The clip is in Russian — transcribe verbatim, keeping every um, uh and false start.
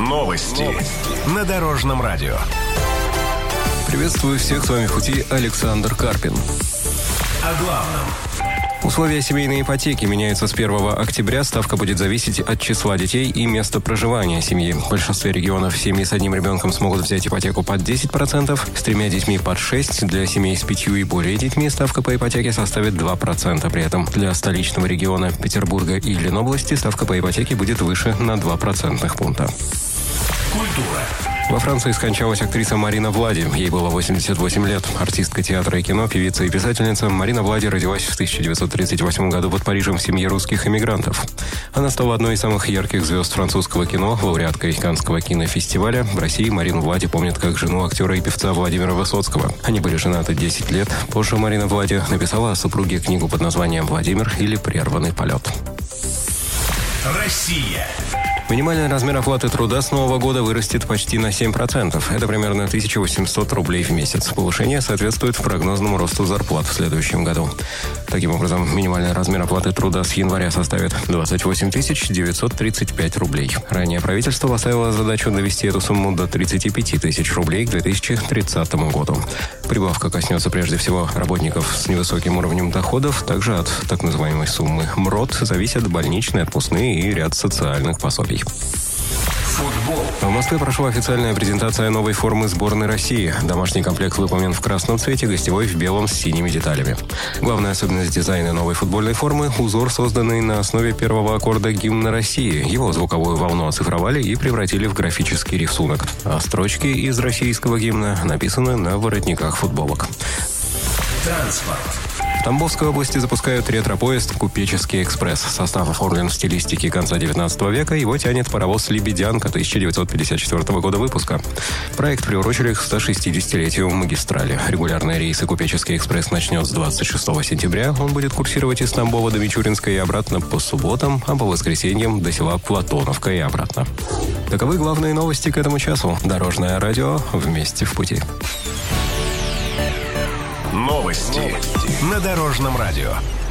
Новости. Новости. На Дорожном радио. Приветствую всех, с вами в пути Александр Карпин. О главном. Условия семейной ипотеки меняются с первого октября. Ставка будет зависеть от числа детей и места проживания семьи. В большинстве регионов семьи с одним ребенком смогут взять ипотеку под десять процентов, с тремя детьми под шесть процентов. Для семей с пятью и более детьми ставка по ипотеке составит два процента. При этом для столичного региона Петербурга и Ленобласти ставка по ипотеке будет выше на два процентных пункта. Культура. Во Франции скончалась актриса Марина Влади. Ей было восемьдесят восемь лет. Артистка театра и кино, певица и писательница Марина Влади родилась в тысяча девятьсот тридцать восьмом году под Парижем в семье русских эмигрантов. Она стала одной из самых ярких звезд французского кино, лауреаткой Каннского кинофестиваля. В России Марину Влади помнят как жену актера и певца Владимира Высоцкого. Они были женаты десять лет. Позже Марина Влади написала о супруге книгу под названием «Владимир» или «Прерванный полет». Россия. Минимальный размер оплаты труда с нового года вырастет почти на семь процентов. Это примерно тысяча восемьсот рублей в месяц. Повышение соответствует прогнозному росту зарплат в следующем году. Таким образом, минимальный размер оплаты труда с января составит двадцать восемь тысяч девятьсот тридцать пять рублей. Ранее правительство поставило задачу довести эту сумму до тридцати пяти тысяч рублей к две тысячи тридцатому году. Прибавка коснется прежде всего работников с невысоким уровнем доходов. Также от так называемой суммы МРОТ зависят больничные, отпускные и ряд социальных пособий. Футбол. В Москве прошла официальная презентация новой формы сборной России. Домашний комплект выполнен в красном цвете, гостевой в белом с синими деталями. Главная особенность дизайна новой футбольной формы – узор, созданный на основе первого аккорда гимна России. Его звуковую волну оцифровали и превратили в графический рисунок. А строчки из российского гимна написаны на воротниках футболок. Транспорт. В Тамбовской области запускают ретро-поезд «Купеческий экспресс». Состав оформлен в стилистике конца девятнадцатого века. Его тянет паровоз «Лебедянка» тысяча девятьсот пятьдесят четвёртого года выпуска. Проект приурочили к сто шестидесятилетию магистрали. Регулярные рейсы «Купеческий экспресс» начнет с двадцать шестого сентября. Он будет курсировать из Тамбова до Мичуринска и обратно по субботам, а по воскресеньям до села Платоновка и обратно. Таковы главные новости к этому часу. Дорожное радио. Вместе в пути. Новости. Новости. На Дорожном радио.